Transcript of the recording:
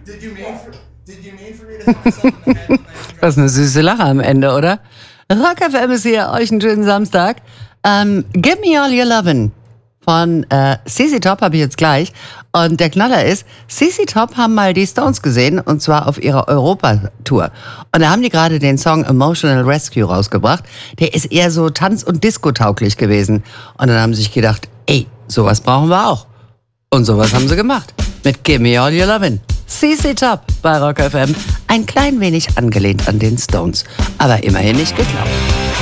Did you mean for me to throw myself in the head? Das ist eine süße Lache am Ende, oder? Rock FM ist hier, euch einen schönen Samstag. Give Me All Your Lovin' von CC Top habe ich jetzt gleich. Und der Knaller ist, CC Top haben mal die Stones gesehen, und zwar auf ihrer Europa-Tour. Und da haben die gerade den Song Emotional Rescue rausgebracht. Der ist eher so tanz- und disco-tauglich gewesen. Und dann haben sie sich gedacht, ey, sowas brauchen wir auch. Und sowas haben sie gemacht. Mit Give Me All Your Lovin'. CC Top bei Rock FM. Ein klein wenig angelehnt an den Stones. Aber immerhin nicht geklaut.